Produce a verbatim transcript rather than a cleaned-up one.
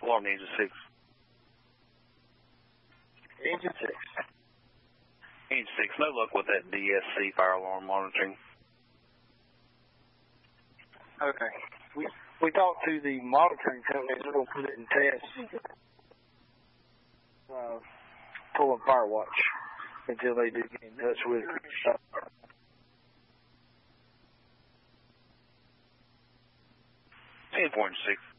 Alarm engine six. Engine six. Engine six, no luck with that D S C fire alarm monitoring. Okay. We we talked to the monitoring company. We're going to put it in test. Uh, pull up Firewatch until they do get in touch with it. ten point six.